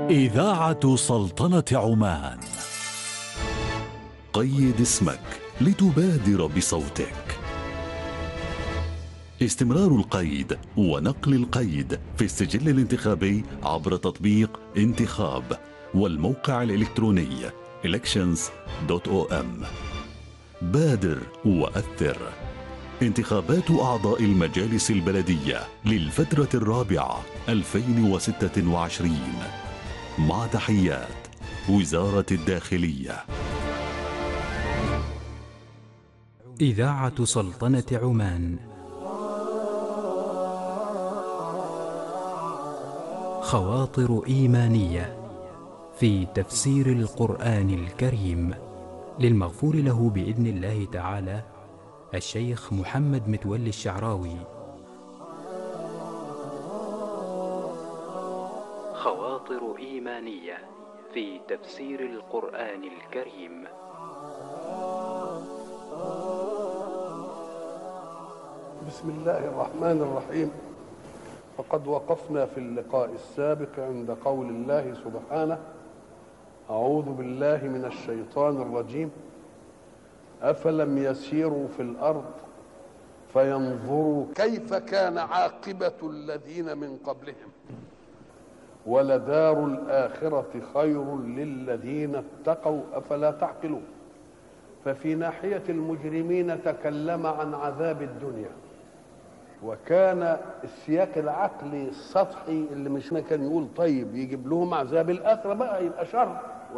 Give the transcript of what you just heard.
إذاعة سلطنة عمان. قيد اسمك لتبادر بصوتك. استمرار القيد ونقل القيد في السجل الانتخابي عبر تطبيق انتخاب والموقع الإلكتروني elections.om. بادر وأثر. انتخابات أعضاء المجالس البلدية للفترة الرابعة 2026 مع تحيات وزارة الداخلية. إذاعة سلطنة عمان. خواطر إيمانية في تفسير القرآن الكريم، للمغفور له بإذن الله تعالى الشيخ محمد متولي الشعراوي. خواطر إيمانية في تفسير القرآن الكريم. بسم الله الرحمن الرحيم. فقد وقفنا في اللقاء السابق عند قول الله سبحانه: أعوذ بالله من الشيطان الرجيم. أفلم يسيروا في الأرض فينظروا كيف كان عاقبة الذين من قبلهم ولدار الآخرة خير للذين اتقوا أفلا تعقلون. ففي ناحية المجرمين تكلم عن عذاب الدنيا، وكان السياق العقلي السطحي اللي مش كان يقول طيب يجيب لهم عذاب الآخرة بقى يبقى شر،